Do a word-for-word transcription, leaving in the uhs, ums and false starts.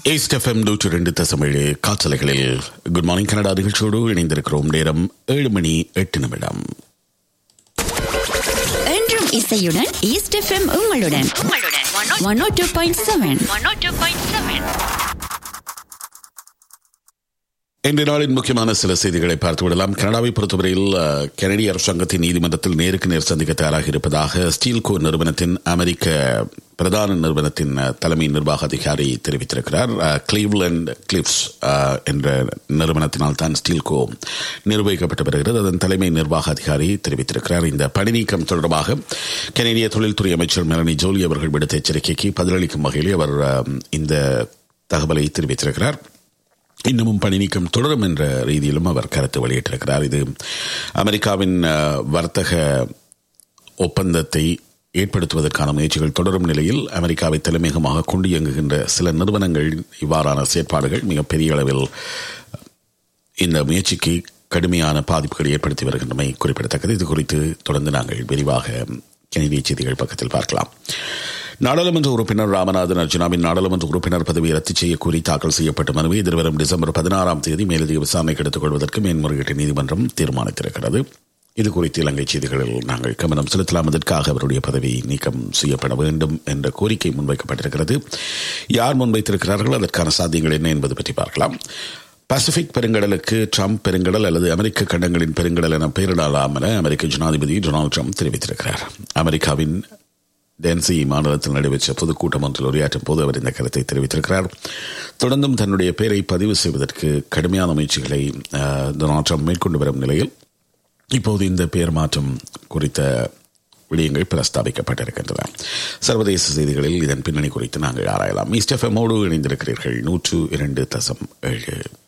East FM நூற்றி ரெண்டு தசமேழு காற்றலைகளில் குட் மார்னிங் கனடா நிகழ்ச்சியோடு இணைந்திருக்கிறோம். நேரம் ஏழு மணி எட்டு நிமிடம். என்றும் இசையுடன் ஈஸ்ட் எஃப்எம் உங்களுடன் ஒன் ஓ டூ பாயிண்ட் செவன். இன்றைய நாளின் முக்கியமான சில செய்திகளை பார்த்துவிடலாம். கனடாவை பொறுத்தவரையில் கனடிய அரசாங்கத்தின் நீதிமன்றத்தில் நேருக்கு நேர் சந்திக்க தயாராக இருப்பதாக ஸ்டீல்கோ நிறுவனத்தின் அமெரிக்க பிரதான நிறுவனத்தின் தலைமை நிர்வாக அதிகாரி தெரிவித்திருக்கிறார். கிளீவ்லண்ட் கிளிப்ஸ் என்ற நிறுவனத்தினால் தான் ஸ்டீல்கோ நிர்வகிக்கப்பட்டு வருகிறது. அதன் தலைமை நிர்வாக அதிகாரி தெரிவித்திருக்கிறார். இந்த பணி நீக்கம் தொடர்பாக கனடிய தொழில்துறை அமைச்சர் மெலனி ஜோலி அவர்கள் விடுத்த எச்சரிக்கைக்கு பதிலளிக்கும் வகையில் அவர் இந்த தகவலை தெரிவித்திருக்கிறார். இன்னமும் பணி நீக்கம் தொடரும் என்ற ரீதியிலும் அவர் கருத்து வெளியிட்டிருக்கிறார். இது அமெரிக்காவின் வர்த்தக ஒப்பந்தத்தை ஏற்படுத்துவதற்கான முயற்சிகள் தொடரும் நிலையில் அமெரிக்காவை தலைமையகமாக கொண்டு இயங்குகின்ற சில நிறுவனங்கள் இவ்வாறான செயற்பாடுகள் மிகப்பெரிய அளவில் இந்த முயற்சிக்கு கடுமையான பாதிப்புகளை ஏற்படுத்தி வருகின்றமை குறிப்பிடத்தக்கது. இது குறித்து தொடர்ந்து நாங்கள் விரிவாக கனடிய செய்திகள் பக்கத்தில் பார்க்கலாம். நாடாளுமன்ற உறுப்பினர் ராமநாதன் அர்ஜுனாவின் நாடாளுமன்ற உறுப்பினர் பதவியை ரத்து செய்ய கோரி தாக்கல் செய்யப்பட்ட மனுவை எதிர்வரும் டிசம்பர் பதினாறாம் தேதி மேலதிக விசாரணைக்கு எடுத்துக் கொள்வதற்கு மேன்முறையீட்டு நீதிமன்றம் தீர்மானித்திருக்கிறது. இது குறித்து இலங்கை செய்திகளில் நாங்கள் கவனம் செலுத்தலாம். அதற்காக அவருடைய பதவி நீக்கம் செய்யப்பட வேண்டும் என்ற கோரிக்கை முன்வைக்கப்பட்டிருக்கிறது. யார் முன்வைத்திருக்கிறார்கள், அதற்கான சாத்தியங்கள் என்ன என்பது பற்றி பார்க்கலாம். பசிபிக் பெருங்கடலுக்கு ட்ரம்ப் பெருங்கடல் அல்லது அமெரிக்க கண்டங்களின் பெருங்கடல் என பெயரிடலாம் என அமெரிக்க ஜனாதிபதி டொனால்டு ட்ரம்ப் தெரிவித்திருக்கிறார். அமெரிக்காவின் டென்சி மாநிலத்தில் நடைபெற்ற பொதுக்கூட்டம் ஒன்றில் உரையாற்றும் போது அவர் இந்த கருத்தை தெரிவித்திருக்கிறார். தொடர்ந்தும் தன்னுடைய பெயரை பதிவு செய்வதற்கு கடுமையான முயற்சிகளை டொனால்டு ட்ரம்ப் மேற்கொண்டு வரும் நிலையில் இப்போது இந்த பெயர் மாற்றம் குறித்த விடயங்கள் பிரஸ்தாபிக்கப்பட்டிருக்கின்றன. சர்வதேச செய்திகளில் இதன் பின்னணி குறித்து நாங்கள் ஆராயலாம். ஈஸ்ட் எஃப்எம்மோடு இணைந்திருக்கிறீர்கள். நூற்று இரண்டு தசம் ஏழு.